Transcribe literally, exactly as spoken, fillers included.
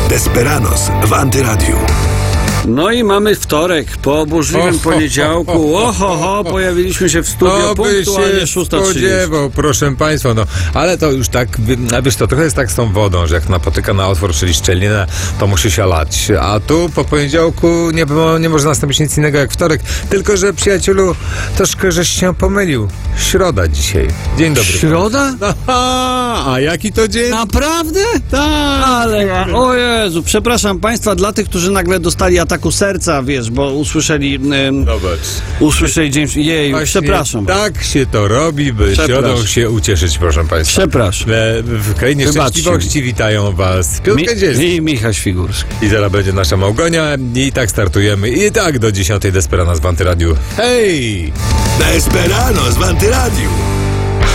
Desperados w Antyradiu. No i mamy wtorek, po burzliwym poniedziałku. Oho, ho, pojawiliśmy się w studio No by punktualnie się szósta trzydzieści. spodziewał, proszę państwa, no. Ale to już tak, a wiesz, to trochę jest tak z tą wodą, że jak napotyka na otwór, czyli szczelinę, to musi się lać. A tu po poniedziałku nie, nie może nastąpić nic innego jak wtorek. Tylko, że przyjacielu, troszkę żeś się pomylił. Środa dzisiaj. Dzień dobry. Środa? Aha, a jaki to dzień? Naprawdę? Tak. Ale ja, o Jezu, przepraszam państwa, dla tych, którzy nagle dostali ataku serca, wiesz, bo usłyszeli, ym, Zobacz. usłyszeli dzień, jej, Właśnie przepraszam. Tak się to robi, by Przepraszam. środą się ucieszyć, proszę państwa. Przepraszam. E, W krainie Wybaczcie szczęśliwości witają was Piotr Mi, Kędzierski. I Michał Świgurski. I zaraz będzie nasza Małgonia i tak startujemy. I tak do dziesiątej Desperados w Antyradiu. Hej! Desperados w Antyradiu.